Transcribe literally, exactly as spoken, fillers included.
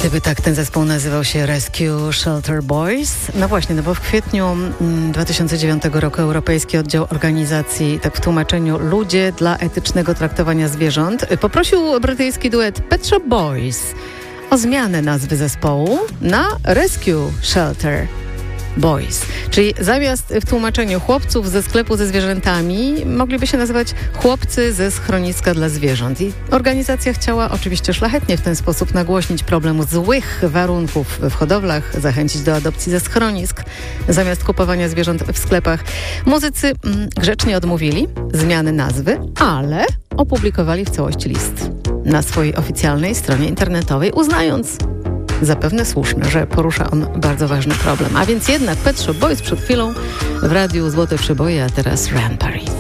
Gdyby tak ten zespół nazywał się Rescue Shelter Boys. No właśnie, no bo w kwietniu dwa tysiące dziewiątego roku Europejski Oddział Organizacji, tak w tłumaczeniu Ludzie dla etycznego traktowania zwierząt, poprosił brytyjski duet Pet Shop Boys o zmianę nazwy zespołu na Rescue Shelter Boys. Czyli zamiast w tłumaczeniu chłopców ze sklepu ze zwierzętami mogliby się nazywać chłopcy ze schroniska dla zwierząt. I organizacja chciała oczywiście szlachetnie w ten sposób nagłośnić problem złych warunków w hodowlach, zachęcić do adopcji ze schronisk zamiast kupowania zwierząt w sklepach. Muzycy mm, grzecznie odmówili zmiany nazwy, ale opublikowali w całości list na swojej oficjalnej stronie internetowej, uznając zapewne słuszne, że porusza on bardzo ważny problem. A więc jednak Pet Shop Boys przed chwilą w radiu Złote Przeboje, a teraz Rampart.